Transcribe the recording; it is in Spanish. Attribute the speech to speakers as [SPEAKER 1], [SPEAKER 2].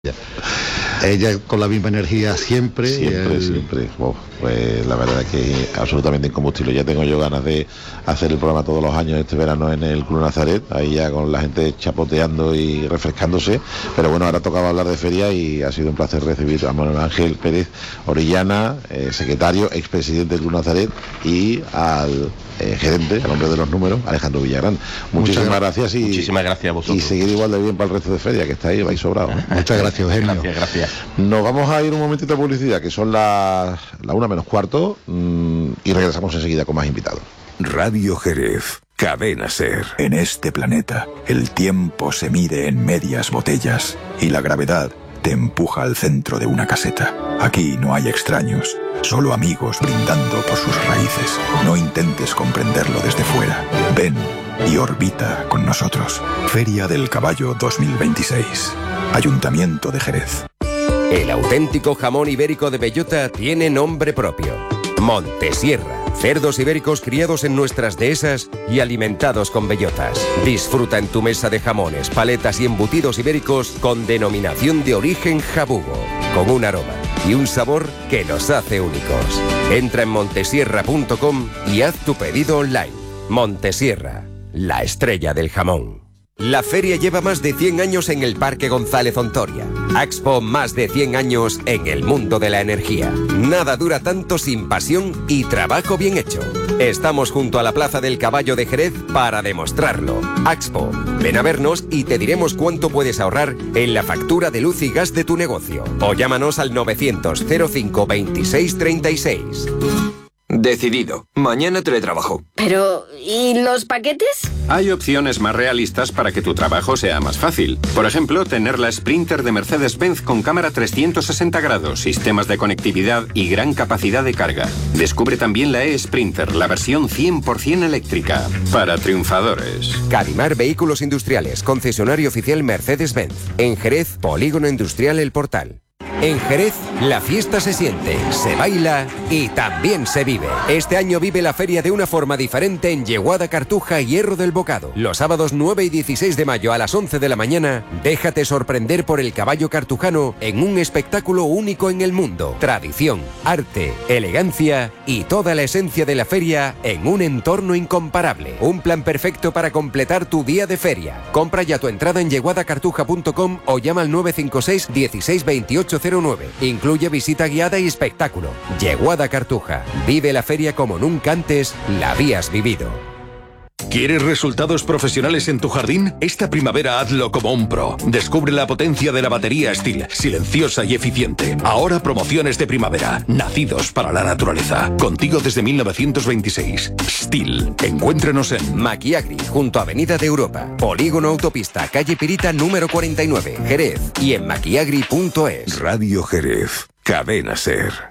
[SPEAKER 1] Ella con la misma energía siempre.
[SPEAKER 2] Siempre. Pues la verdad es que absolutamente incombustible. Ya tengo yo ganas de hacer el programa todos los años este verano en el Club Nazaret, ahí ya con la gente chapoteando y refrescándose. Pero bueno, ahora tocaba hablar de feria y ha sido un placer recibir a Manuel Ángel Pérez Orellana, secretario, expresidente del Club Nazaret, y al gerente, al hombre de los números, Alejandro Villagrán. Muchísimas gracias
[SPEAKER 3] a vosotros.
[SPEAKER 2] Y seguir igual de bien para el resto de feria, que está ahí, vais sobrado.
[SPEAKER 1] Muchas gracias, Eugenio.
[SPEAKER 3] Gracias.
[SPEAKER 2] Nos vamos a ir un momentito a publicidad, que son la 1:45, y regresamos enseguida con más invitados.
[SPEAKER 4] Radio Jerez, Cadena Ser. En este planeta, el tiempo se mide en medias botellas y la gravedad te empuja al centro de una caseta. Aquí no hay extraños, solo amigos brindando por sus raíces. No intentes comprenderlo desde fuera. Ven y orbita con nosotros. Feria del Caballo 2026. Ayuntamiento de Jerez.
[SPEAKER 5] El auténtico jamón ibérico de bellota tiene nombre propio: Montesierra. Cerdos ibéricos criados en nuestras dehesas y alimentados con bellotas. Disfruta en tu mesa de jamones, paletas y embutidos ibéricos con denominación de origen jabugo, con un aroma y un sabor que los hace únicos. Entra en montesierra.com y haz tu pedido online. Montesierra, la estrella del jamón. La feria lleva más de 100 años en el Parque González Ontoria. Axpo, más de 100 años en el mundo de la energía. Nada dura tanto sin pasión y trabajo bien hecho. Estamos junto a la Plaza del Caballo de Jerez para demostrarlo. Axpo, ven a vernos y te diremos cuánto puedes ahorrar en la factura de luz y gas de tu negocio. O llámanos al 900 05 26 36.
[SPEAKER 6] Decidido. Mañana teletrabajo.
[SPEAKER 7] Pero, ¿y los paquetes?
[SPEAKER 8] Hay opciones más realistas para que tu trabajo sea más fácil. Por ejemplo, tener la Sprinter de Mercedes-Benz con cámara 360 grados, sistemas de conectividad y gran capacidad de carga. Descubre también la E-Sprinter, la versión 100% eléctrica. Para triunfadores.
[SPEAKER 5] Cadimar Vehículos Industriales, concesionario oficial Mercedes-Benz. En Jerez, Polígono Industrial El Portal. En Jerez, la fiesta se siente, se baila y también se vive. Este año vive la feria de una forma diferente en Yeguada, Cartuja y Hierro del Bocado. Los sábados 9 y 16 de mayo a las 11 de la mañana, déjate sorprender por el caballo cartujano en un espectáculo único en el mundo. Tradición, arte, elegancia y toda la esencia de la feria en un entorno incomparable. Un plan perfecto para completar tu día de feria. Compra ya tu entrada en yeguadacartuja.com o llama al 956 16 28 09. Incluye visita guiada y espectáculo. Yeguada Cartuja. Vive la feria como nunca antes la habías vivido.
[SPEAKER 9] ¿Quieres resultados profesionales en tu jardín? Esta primavera hazlo como un pro. Descubre la potencia de la batería Stihl, silenciosa y eficiente. Ahora promociones de primavera, nacidos para la naturaleza. Contigo desde 1926. Stihl. Encuéntrenos en
[SPEAKER 5] Maquiagri, junto a Avenida de Europa, Polígono Autopista, calle Pirita número 49, Jerez, y en maquiagri.es.
[SPEAKER 4] Radio Jerez, Cadena Ser.